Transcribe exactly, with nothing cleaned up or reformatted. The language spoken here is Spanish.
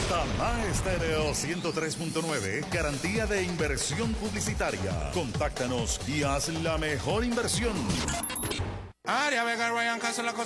Tamá Estéreo ciento tres punto nueve, garantía de inversión publicitaria. Contáctanos y haz la mejor inversión. Aria Vega, Ryan Castro, la cosa